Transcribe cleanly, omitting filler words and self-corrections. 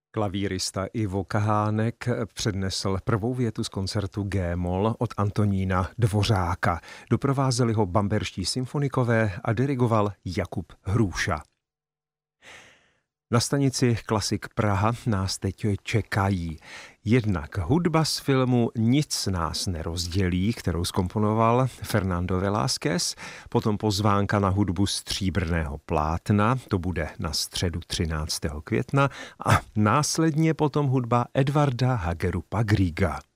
Klavírista Ivo Kahánek přednesl prvou větu z koncertu G-moll od Antonína Dvořáka. Doprovázeli ho bamberští symfonikové a dirigoval Jakub Hrůša. Na stanici Klasik Praha nás teď čekají jednak hudba z filmu Nic nás nerozdělí, kterou zkomponoval Fernando Velázquez, potom pozvánka na hudbu Stříbrného plátna, to bude na středu 13. května a následně potom hudba Edvarda Hagerupa Grieга.